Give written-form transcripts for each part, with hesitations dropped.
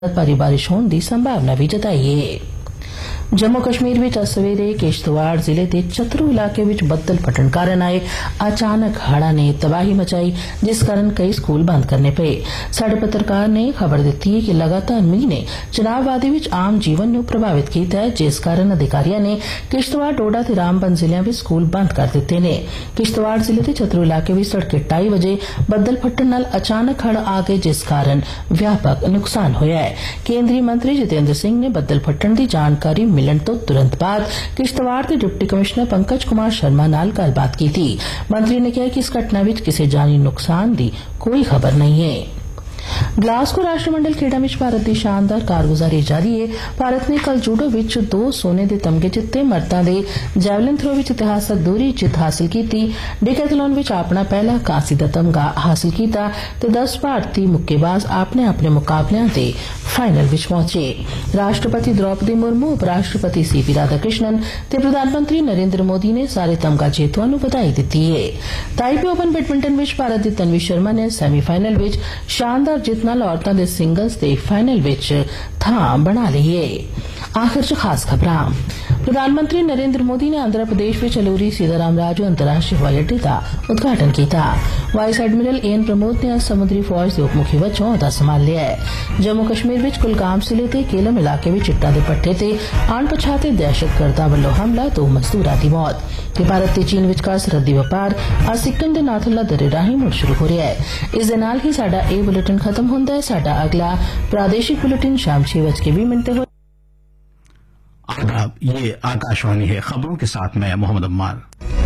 भारी बारिश होने की संभावना भी जताई है। जम्मू कश्मीर विच अज सवेरे किश्तवाड़ जिले के चतरू इलाके विच बदल फटन कारण आए अचानक हड़ा ने तबाही मचाई, जिस कारण कई स्कूल बंद करने पे। साडे पत्रकार ने खबर दी है कि लगातार मींह ने चिनाब वादी विच आम जीवन को प्रभावित किया है, जिस कारण अधिकारियों ने किश्तवाड़, डोडा ते रामबन जिलों में स्कूल बंद कर दिते ने। किश्तवाड़ जिले के चतरू इलाके में तड़के 2:30 बजे बदल फटन नाल अचानक हड़ आ गए, जिस कारण व्यापक नुकसान होया है। केंद्रीय मंत्री जितेंद्र सिंह ने बदल फटन की जानकारी मिलन तो तुरंत बाद किश्तवाड़ के डिप्टी कमिश्नर पंकज कुमार शर्मा नाल गलबात की थी। मंत्री ने कहा कि इस घटना में किसी जानी नुकसान की कोई खबर नहीं है। ग्लासगो राष्ट्रमंडल खेडा विच भारत की शानदार कारगुजारी जारी है। भारत ने कल जूडो विच 2 सोने के तमगे जिते, मर्दां दे जैवलिन थ्रो विच इतिहासक दूरी जित हासिल की, डिकैथलॉन विच अपना पहला कांसी का तमगा हासिल किया ते 10 भारतीय मुक्केबाज अपने अपने मुकाबलियां दे फाइनल विच पहुंचे। राष्ट्रपति द्रौपदी मुर्मू, उपराष्ट्रपति सीपी राधाकृष्णन ते प्रधानमंत्री नरेंद्र मोदी ने सारे तमगा जेतुआं नूं बधाई दी है। ताइपे ओपन बैडमिंटन विच भारत की तन्वी शर्मा ने सैमीफाइनल विच शानदार जित नाल औरतां दे सिंगल्स दे फाइनल विच थां बना ली है। आखिर च खास खबरां। प्रधानमंत्री नरेंद्र मोदी ने आंध्र प्रदेश में अलूरी सीताराम राजू अंतर्राष्ट्रीय हवाई अड्डे का उद्घाटन किया। वाइस एडमिरल एन प्रमोद ने आज समुद्री फौज के उप मुखी वजों अहदा संभाल लिया है। जम्मू कश्मीर में कुलगाम जिले के केलम इलाके में चिट्टा के पट्टे से अणपछाते दहशतगर्दां वालों हमला, 2 मजदूरां की मौत। भारत ते चीन विचकार सरहदी व्यापार आज सिक्किम के नाथुला दर्रे राही मुड़ शुरू हो रहा है। इस दे नाल ही साडा ए बुलेटिन खत्म होंदा है। साडा अगला प्रादेशिक बुलेटिन शाम 6:20 हो। आदाब, ये आकाशवाणी है। खबरों के साथ मैं मोहम्मद अम्मार।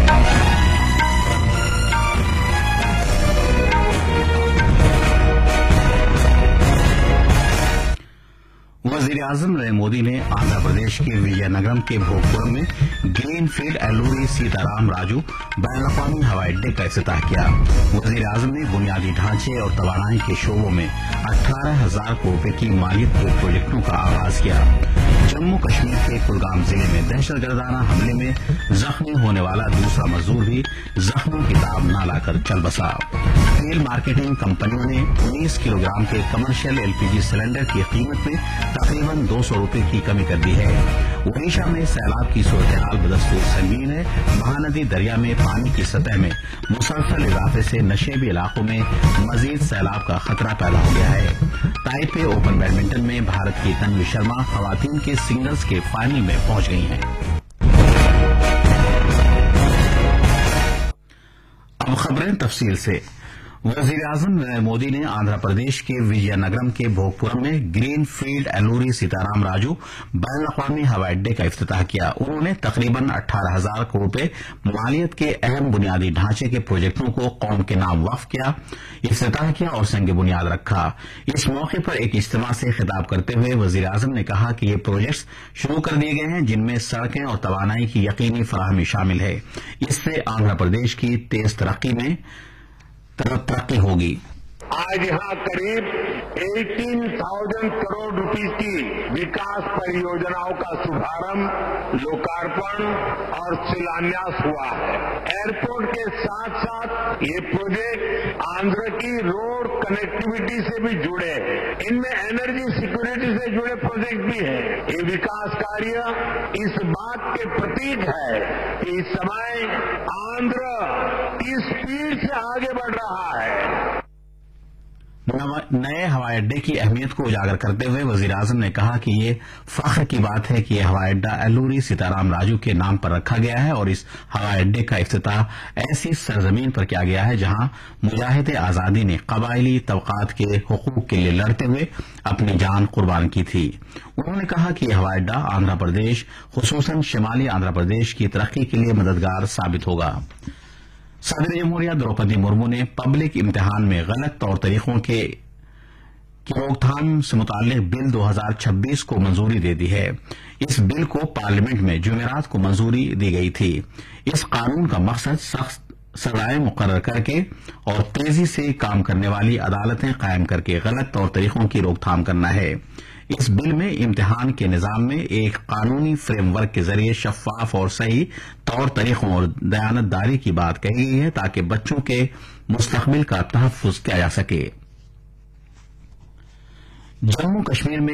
वजीर आजम नरेंद्र मोदी ने आंध्र प्रदेश के विजयनगरम के भोगपुरम में ग्रीन फील्ड एलूरी सीताराम राजू बैन-अ-अक़वामी हवाई अड्डे का इफ्तिताह किया। वजीर आजम ने बुनियादी ढांचे और तवानाई के शोबों में 18,000 करोड़ रुपए की मालियत के प्रोजेक्टों का आगाज किया। जम्मू कश्मीर के कुलगाम जिले में दहशतगर्दाना हमले में जख्मी होने वाला दूसरा मजदूर भी जख्मों की ताब न लाकर चल बसा। तेल मार्केटिंग कंपनियों ने 19 किलोग्राम के कमर्शियल एलपीजी सिलेंडर की कीमत में तकरीबन 200 रुपए की कमी कर दी है। ओडिशा में सैलाब की सूरत-ए-हाल बदस्तूर संगीन है। महानदी दरिया में पानी की सतह में मुसलसल इजाफे से नशेबी इलाकों में मजीद सैलाब का खतरा पैदा हो गया है। ताइपे ओपन बैडमिंटन में भारत की तन्वी शर्मा खवातीन के सिंगल्स के फाइनल में पहुंच गई हैं। अब खबरें तफसील से। वजीर आजम नरेंद्र मोदी ने आंध्र प्रदेश के विजयनगरम के भोगपुरम में ग्रीन फील्ड एलूरी सीताराम राजू बैन-अ-अक़वामी हवाई अड्डे का इफ्तिताह किया। उन्होंने तकरीबन 18,000 करोड़ रुपए मालियत के अहम बुनियादी ढांचे के प्रोजेक्टों को कौम के नाम वक्फ किया, इफ्तिताह किया और संग बुनियाद रखा। इस मौके पर एक इज्तिमा से खिताब करते हुए वजीर आजम ने कहा कि ये प्रोजेक्ट्स शुरू कर दिए गए हैं, जिनमें सड़कें और तवानाई की यकीनी फराहमी शामिल है। इससे आंध्र प्रदेश की तेज तरक्की होगी। आज यहाँ करीब 18,000 करोड़ रुपए की विकास परियोजनाओं का शुभारंभ, लोकार्पण और शिलान्यास हुआ है। एयरपोर्ट के साथ साथ ये प्रोजेक्ट आंध्र की रोड कनेक्टिविटी से भी जुड़े हैं। इनमें एनर्जी सिक्योरिटी से जुड़े प्रोजेक्ट भी हैं। ये विकास कार्य इस बात के प्रतीक है कि इस समय आंध्र किस स्पीड से आगे बढ़ रहा है। नए हवाई अड्डे की अहमियत को उजागर करते हुए वजीर आजम ने कहा कि ये फख्र की बात है कि यह हवाई अड्डा एलूरी सीताराम राजू के नाम पर रखा गया है और इस हवाई अड्डे का इफ्तिताह ऐसी सरजमीन पर किया गया है जहां मुजाहिद आजादी ने कबायली तबकात के हुकूक के लिए लड़ते हुए अपनी जान कुर्बान की थी। उन्होंने कहा कि यह हवाई अड्डा आंध्र प्रदेश, खुसूसन शिमाली आंध्र प्रदेश की तरक्की के लिए मददगार साबित होगा। सदर जमहूरिया द्रौपदी मुर्मू ने पब्लिक इम्तिहान में गलत तौर तरीकों की रोकथाम से मुताल्लिक बिल 2026 को मंजूरी दे दी है। इस बिल को पार्लियामेंट में जुमेरात को मंजूरी दी गई थी। इस कानून का मकसद सख्त सजाएं मुकर्रर करके और तेजी से काम करने वाली अदालतें कायम करके गलत तौर तरीकों की रोकथाम करना है। इस बिल में इम्तिहान के निजाम में एक कानूनी फ्रेमवर्क के जरिए शफाफ और सही तौर तरीकों और दयानतदारी की बात कही गई है ताकि बच्चों के मुस्तकबिल का तहफ्फुज किया जा सके। जम्मू कश्मीर में